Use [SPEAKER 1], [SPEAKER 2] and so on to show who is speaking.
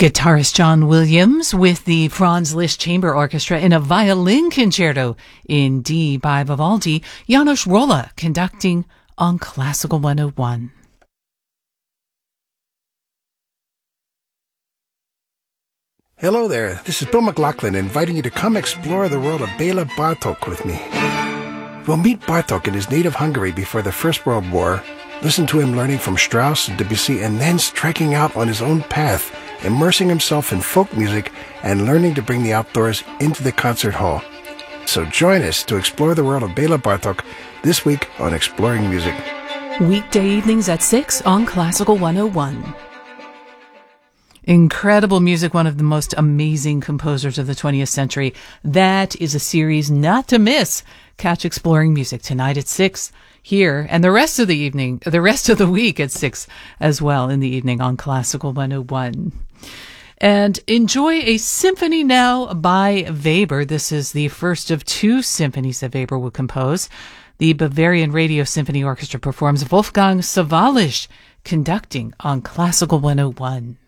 [SPEAKER 1] Guitarist John Williams with the Franz Liszt Chamber Orchestra in a violin concerto in D by Vivaldi. Janos Rolla conducting on Classical 101.
[SPEAKER 2] Hello there, this is Bill McLaughlin inviting you to come explore the world of Bela Bartok with me. We'll meet Bartok in his native Hungary before the First World War, listen to him learning from Strauss and Debussy, and then striking out on his own path, immersing himself in folk music and learning to bring the outdoors into the concert hall. So join us to explore the world of Bela Bartok this week on Exploring Music.
[SPEAKER 1] Weekday evenings at 6 on Classical 101. Incredible music, one of the most amazing composers of the 20th century. That is a series not to miss. Catch Exploring Music tonight at 6 here, and the rest of the evening, the rest of the week at 6 as well in the evening on Classical 101. And enjoy a symphony now by Weber. This is the first of two symphonies that Weber would compose. The Bavarian Radio Symphony Orchestra performs Wolfgang Sawallisch conducting on Classical 101.